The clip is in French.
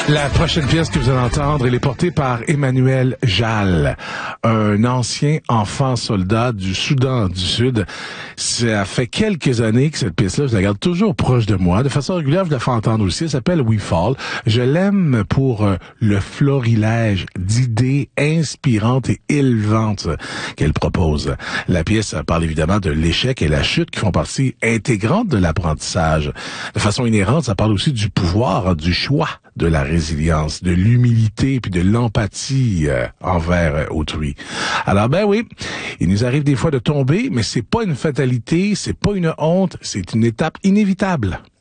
La prochaine pièce que vous allez entendre, elle est portée par Emmanuel Jal, un ancien enfant soldat du Soudan du Sud. Ça fait quelques années que cette pièce-là, je la garde toujours proche de moi. De façon régulière, je la fais entendre aussi. Elle s'appelle We Fall. Je l'aime pour le florilège d'idées inspirantes et élevantes qu'elle propose. La pièce parle évidemment de l'échec et la chute qui font partie intégrante de l'apprentissage. De façon inhérente, ça parle aussi du pouvoir, du choix, de la résilience, de l'humilité puis de l'empathie envers autrui. Alors ben oui, il nous arrive des fois de tomber, mais c'est pas une fatalité, c'est pas une honte, c'est une étape inévitable.